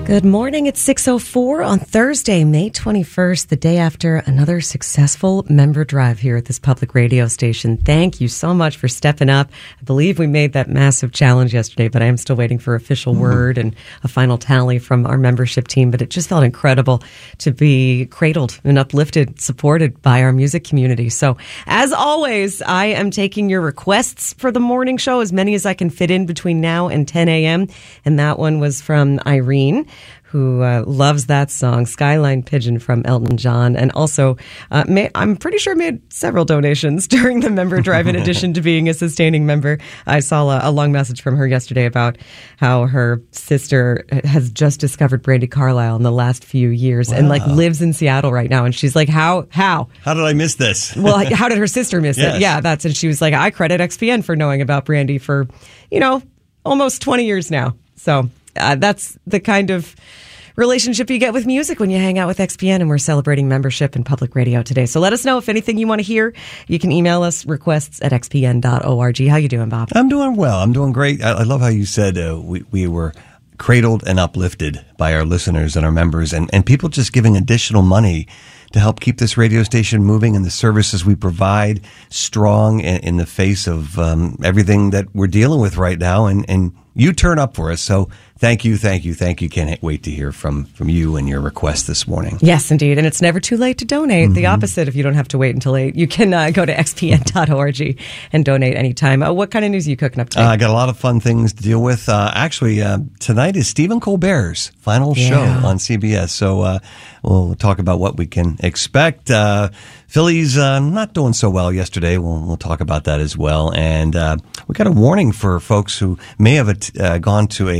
Good morning. It's 6:04 on Thursday, May 21st, the day after another successful member drive here at this public radio station. Thank you so much for stepping up. I believe we made that massive challenge yesterday, but I am still waiting for official word and a final tally from our membership team. But it just felt incredible to be cradled and uplifted, supported by our music community. So as always, I am taking your requests for the morning show, as many as I can fit in between now and 10 a.m. And that one was from Irene, who loves that song, Skyline Pigeon from Elton John, and also I'm pretty sure made several donations during the member drive in addition to being a sustaining member. I saw a long message from her yesterday about how her sister has just discovered Brandi Carlile in the last few years. Wow. And lives in Seattle right now. And she's like, how did I miss this? Well, how did her sister miss Yes. it? Yeah, and she was like, I credit XPN for knowing about Brandi for, almost 20 years now. So that's the kind of relationship you get with music when you hang out with XPN, and we're celebrating membership in public radio today. So let us know if anything you want to hear. You can email us requests@xpn.org. How you doing, Bob? I'm doing well. I'm doing great. I love how you said we were cradled and uplifted by our listeners and our members, and people just giving additional money to help keep this radio station moving and the services we provide strong in the face of everything that we're dealing with right now. And you turn up for us. So thank you. Can't wait to hear from you and your request this morning. Yes, indeed. And it's never too late to donate. The opposite, if you don't have to wait until 8. You can go to xpn.org and donate anytime. What kind of news are you cooking up today? I got a lot of fun things to deal with. Actually, tonight is Stephen Colbert's final show on CBS. So we'll talk about what we can expect. Phillies not doing so well yesterday. We'll talk about that as well. And we got a warning for folks who may have gone to